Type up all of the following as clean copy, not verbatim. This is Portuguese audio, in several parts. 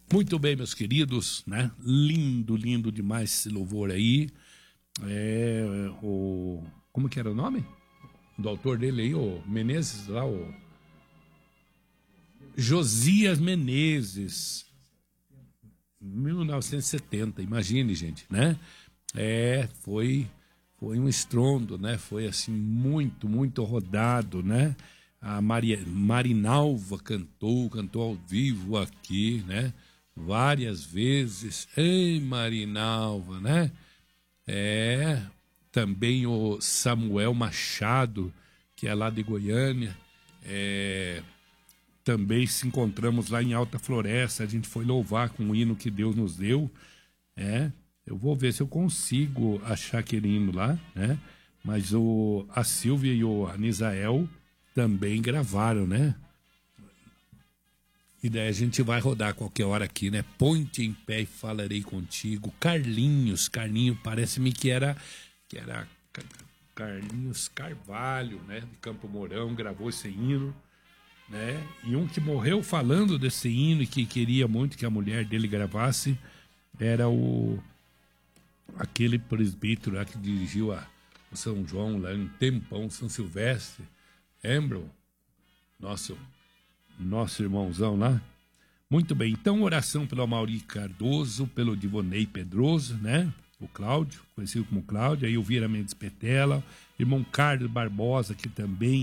Muito bem, meus queridos, né? Lindo, lindo demais esse louvor aí. Como que era o nome? Do autor dele aí, o Menezes, lá, o Josias Menezes, 1970, imagine, gente, né? Foi um estrondo, né? Foi assim, muito, muito rodado, né? A Marinalva cantou ao vivo aqui, né? Várias vezes. Ei, Marinalva, né? Também o Samuel Machado, que é lá de Goiânia, também se encontramos lá em Alta Floresta, a gente foi louvar com o hino que Deus nos deu, eu vou ver se eu consigo achar aquele hino lá, né? Mas a Silvia e o Anisael também gravaram, né? E daí a gente vai rodar qualquer hora aqui, né? Ponte em pé e falarei contigo. Carlinho, parece-me que era Carlinhos Carvalho, né? De Campo Mourão, gravou esse hino, né? E um que morreu falando desse hino e que queria muito que a mulher dele gravasse era aquele presbítero lá que dirigiu o São João lá em Tempão, São Silvestre. Lembram? Nosso irmãozão lá. Muito bem, então oração pelo Amauri Cardoso, pelo Divonei Pedroso, né? O Cláudio, conhecido como Cláudio, aí o Vira Mendes Petela, irmão Carlos Barbosa, que também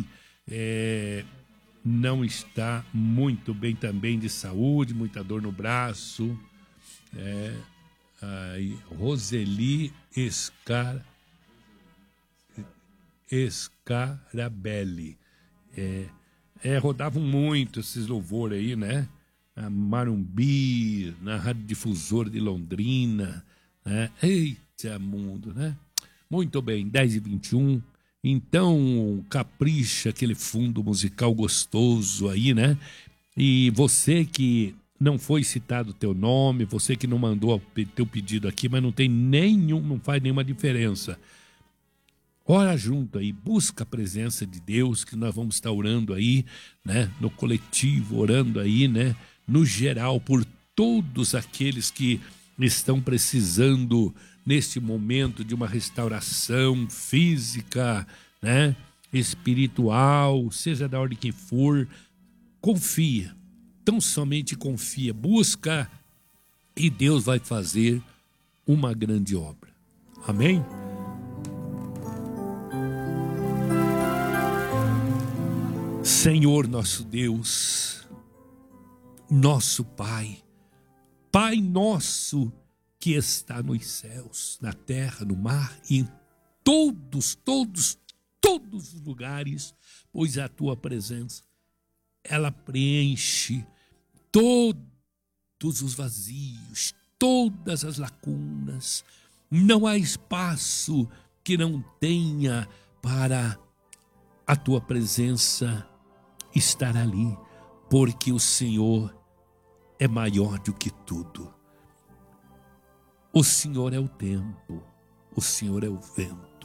não está muito bem também de saúde, muita dor no braço. Aí, Roseli Escarabelli. Rodavam muito esses louvores aí, né? A Marumbi, na Rádio Difusora de Londrina, né? Eita mundo, né? Muito bem, 10h21. Então, capricha aquele fundo musical gostoso aí, né? E você que não foi citado o teu nome, você que não mandou o teu pedido aqui, mas não faz nenhuma diferença. Ora junto aí, busca a presença de Deus, que nós vamos estar orando aí, né? No coletivo, orando aí, né? No geral, por todos aqueles que estão precisando, neste momento, de uma restauração física, né? Espiritual, seja da ordem que for. Confia, tão somente confia, busca e Deus vai fazer uma grande obra. Amém? Senhor nosso Deus, nosso Pai, Pai nosso que está nos céus, na terra, no mar e em todos os lugares, pois a tua presença, ela preenche todos os vazios, todas as lacunas. Não há espaço que não tenha para a tua presença estar ali, porque o Senhor é maior do que tudo. O Senhor é o tempo, o Senhor é o vento,